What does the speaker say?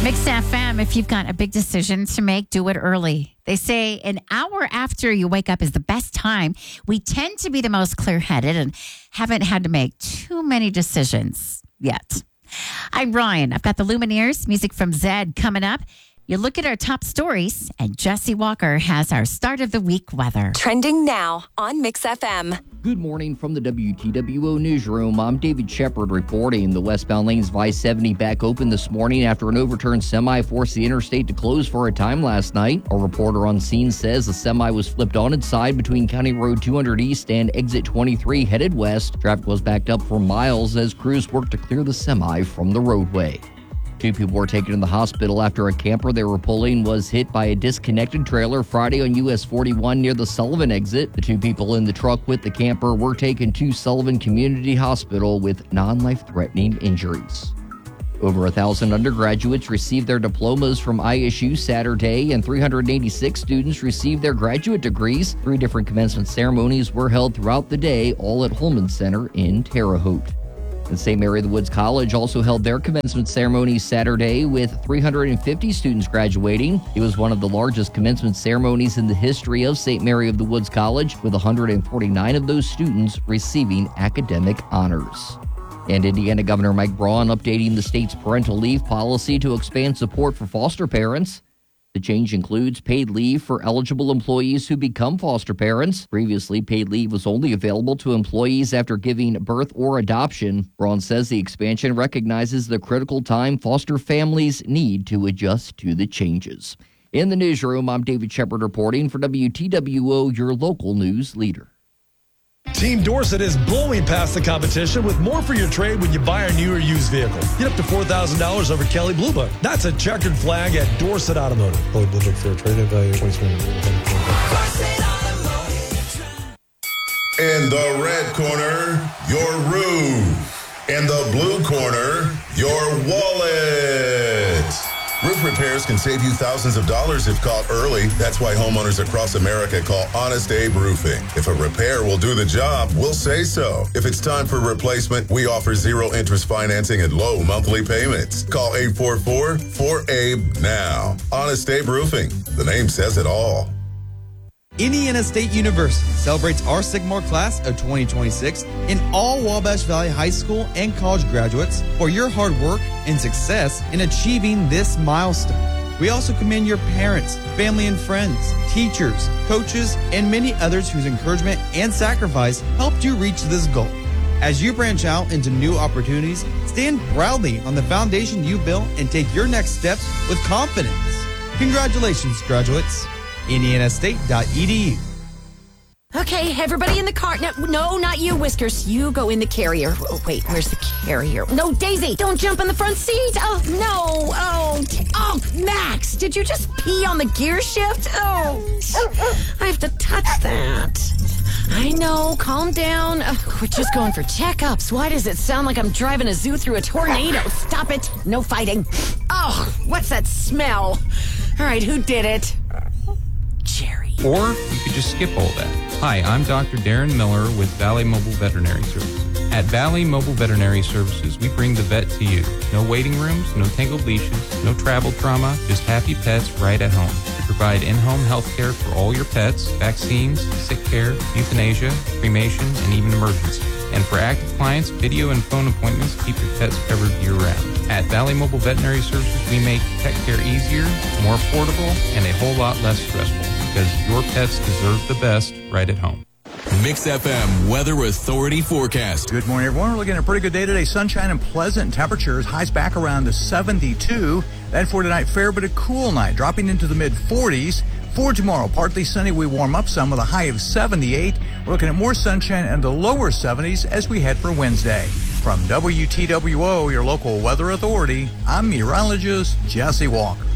Mix FM, if you've got a big decision to make, do it early. They say an hour after you wake up is the best time. We tend to be the most clear-headed and haven't had to make too many decisions yet. I'm Ryan. I've got the Lumineers, music from Zed coming up. You look at our top stories, and Jesse Walker has our start of the week weather. Trending now on Mix FM. Good morning from the WTWO newsroom. I'm David Shepard reporting. The westbound lanes of I-70 back open this morning after an overturned semi forced the interstate to close for a time last night. A reporter on scene says the semi was flipped on its side between County Road 200 East and Exit 23 headed west. Traffic was backed up for miles as crews worked to clear the semi from the roadway. 2 people were taken to the hospital after a camper they were pulling was hit by a disconnected trailer Friday on US 41 near the Sullivan exit. The 2 people in the truck with the camper were taken to Sullivan Community Hospital with non-life-threatening injuries. Over 1,000 undergraduates received their diplomas from ISU Saturday, and 386 students received their graduate degrees. 3 different commencement ceremonies were held throughout the day, all at Holman Center in Terre Haute. The St. Mary of the Woods College also held their commencement ceremony Saturday with 350 students graduating. It was one of the largest commencement ceremonies in the history of St. Mary of the Woods College, with 149 of those students receiving academic honors. And Indiana Governor Mike Braun updating the state's parental leave policy to expand support for foster parents. The change includes paid leave for eligible employees who become foster parents. Previously, paid leave was only available to employees after giving birth or adoption. Braun says the expansion recognizes the critical time foster families need to adjust to the changes. In the newsroom, I'm David Shepard reporting for WTWO, your local news leader. Team Dorsett is blowing past the competition with more for your trade when you buy a new or used vehicle. Get up to $4,000 over Kelly Blue Book. That's a checkered flag at Dorsett Automotive. Kelly Blue Book for a trade-in value of $20,000. In the red corner, your roof. In the blue corner, your wallet. Roof repairs can save you thousands of dollars if caught early. That's why homeowners across America call Honest Abe Roofing. If a repair will do the job, we'll say so. If it's time for replacement, we offer zero-interest financing and low monthly payments. Call 844-4ABE now. Honest Abe Roofing. The name says it all. Indiana State University celebrates our Sigmar class of 2026 in all Wabash Valley High School and college graduates for your hard work and success in achieving this milestone. We also commend your parents, family and friends, teachers, coaches, and many others whose encouragement and sacrifice helped you reach this goal. As you branch out into new opportunities, stand proudly on the foundation you built and take your next steps with confidence. Congratulations, graduates. IndianaState.edu. Okay, everybody in the car. No, not you, Whiskers. You go in the carrier. Oh, wait, where's the carrier? No, Daisy, don't jump in the front seat. Oh, no. Oh, Max, did you just pee on the gear shift? Oh, I have to touch that. I know, calm down. We're just going for checkups. Why does it sound like I'm driving a zoo through a tornado? Stop it. No fighting. Oh, what's that smell? All right, who did it? Jerry. Or you could just skip all that. Hi, I'm Dr. Darren Miller with Valley Mobile Veterinary Services. At Valley Mobile Veterinary Services, we bring the vet to you. No waiting rooms, no tangled leashes, no travel trauma, just happy pets right at home. We provide in-home health care for all your pets, vaccines, sick care, euthanasia, cremation, and even emergency. And for active clients, video and phone appointments keep your pets covered year-round. At Valley Mobile Veterinary Services, we make pet care easier, more affordable, and a whole lot less stressful, because your pets deserve the best right at home. Mix FM Weather Authority forecast. Good morning, everyone. We're looking at a pretty good day today. Sunshine and pleasant temperatures. Highs back around the 72. Then for tonight, fair but a cool night, dropping into the mid-40s. For tomorrow, partly sunny, we warm up some with a high of 78. We're looking at more sunshine and the lower 70s as we head for Wednesday. From WTWO, your local weather authority, I'm meteorologist Jesse Walker.